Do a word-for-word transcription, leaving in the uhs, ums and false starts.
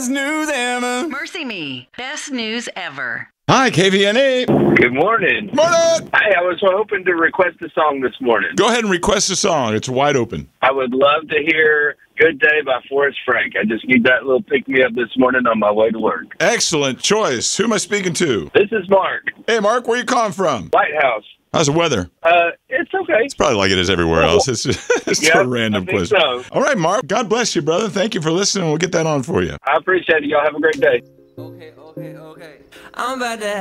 best news ever. Mercy Me, best news ever. Hi, K V N A. Good morning. Morning. Hi, I was hoping to request a song this morning. Go ahead and request a song. It's wide open. I would love to hear Good Day by Forrest Frank. I just need that little pick-me-up this morning on my way to work. Excellent choice. Who am I speaking to? This is Mark. Hey, Mark, where you calling from? White House. How's the weather? Uh, it's okay. It's probably like it is everywhere else. It's just, it's Yeah, a random I think question. so. All right, Mark. God bless you, brother. Thank you for listening. We'll get that on for you. I appreciate it. Y'all have a great day. Okay, okay, okay. I'm about to